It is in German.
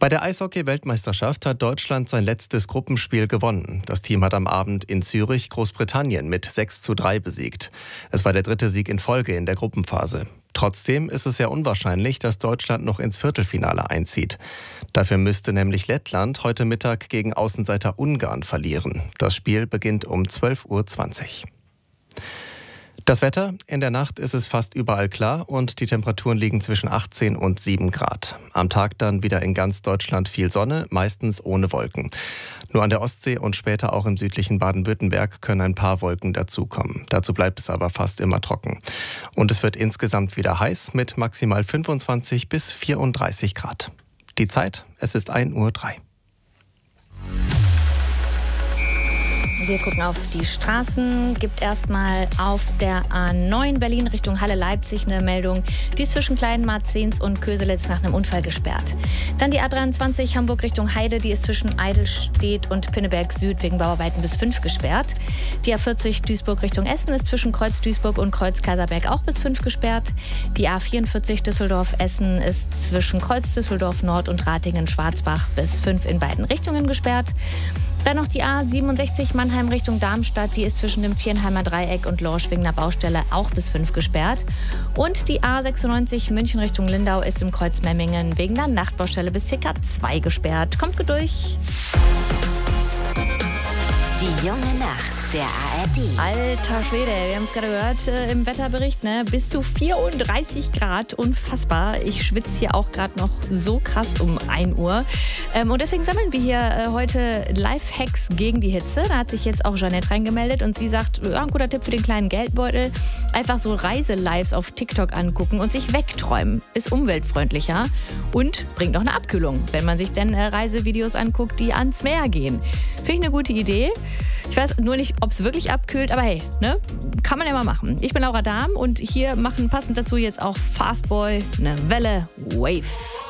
Bei der Eishockey-Weltmeisterschaft hat Deutschland sein letztes Gruppenspiel gewonnen. Das Team hat am Abend in Zürich Großbritannien mit 6:3 besiegt. Es war der 3. Sieg in Folge in der Gruppenphase. Trotzdem ist es sehr unwahrscheinlich, dass Deutschland noch ins Viertelfinale einzieht. Dafür müsste nämlich Lettland heute Mittag gegen Außenseiter Ungarn verlieren. Das Spiel beginnt um 12:20 Uhr. Das Wetter: In der Nacht ist es fast überall klar und die Temperaturen liegen zwischen 18 und 7 Grad. Am Tag dann wieder in ganz Deutschland viel Sonne, meistens ohne Wolken. Nur an der Ostsee und später auch im südlichen Baden-Württemberg können ein paar Wolken dazukommen. Dazu bleibt es aber fast immer trocken. Und es wird insgesamt wieder heiß mit maximal 25 bis 34 Grad. Die Zeit: es ist 1:03 Uhr. Wir gucken auf die Straßen. Gibt erstmal auf der A9 Berlin Richtung Halle-Leipzig eine Meldung. Die ist zwischen Kleinmarzens und Köselitz nach einem Unfall gesperrt. Dann die A23 Hamburg Richtung Heide. Die ist zwischen Eidelstedt und Pinneberg Süd wegen Bauarbeiten bis 5 gesperrt. Die A40 Duisburg Richtung Essen ist zwischen Kreuz Duisburg und Kreuz Kaiserberg auch bis 5 gesperrt. Die A44 Düsseldorf Essen ist zwischen Kreuz Düsseldorf Nord und Ratingen Schwarzbach bis 5 in beiden Richtungen gesperrt. Dann noch die A67 Mannheim Richtung Darmstadt. Die ist zwischen dem Viernheimer Dreieck und Lorschwingner Baustelle auch bis 5 gesperrt. Und die A96 München Richtung Lindau ist im Kreuz Memmingen wegen der Nachtbaustelle bis ca. 2 gesperrt. Kommt gut durch. Die junge Nacht der ARD. Alter Schwede, wir haben es gerade gehört im Wetterbericht, ne? Bis zu 34 Grad, unfassbar. Ich schwitze hier auch gerade noch so krass um 1 Uhr. Und deswegen sammeln wir hier heute Lifehacks gegen die Hitze. Da hat sich jetzt auch Jeanette reingemeldet und sie sagt, ja, ein guter Tipp für den kleinen Geldbeutel. Einfach so Reiselives auf TikTok angucken und sich wegträumen. Ist umweltfreundlicher und bringt noch eine Abkühlung, wenn man sich denn Reisevideos anguckt, die ans Meer gehen. Finde ich eine gute Idee. Ich weiß nur nicht, ob es wirklich abkühlt, aber hey, ne? Kann man ja mal machen. Ich bin Laura Dahm und hier machen passend dazu jetzt auch Fastboy eine Welle Wave.